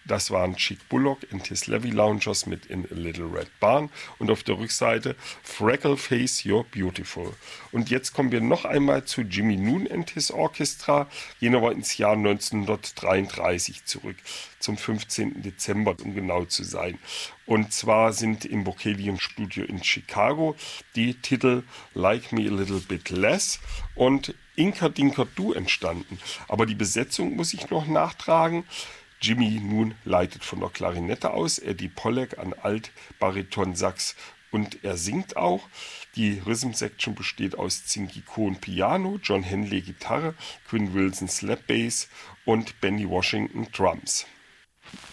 Das waren Chick Bullock and his Levy Loungers mit In a Little Red Barn und auf der Rückseite Freckleface You're Beautiful. Und jetzt kommen wir noch einmal zu Jimmy Noon and his Orchestra, gehen aber ins Jahr 1933 zurück, zum 15. Dezember, um genau zu sein. Und zwar sind im Vocalion Studio in Chicago die Titel Like Me a Little Bit Less und Inka Dinka Du entstanden. Aber die Besetzung muss ich noch nachtragen. Jimmy Noon leitet von der Klarinette aus, Eddie Pollack an Alt, Bariton, Sax und er singt auch. Die Rhythm Section besteht aus Zinky Cohn Piano, John Henley Gitarre, Quinn Wilson Slap Bass und Benny Washington Drums.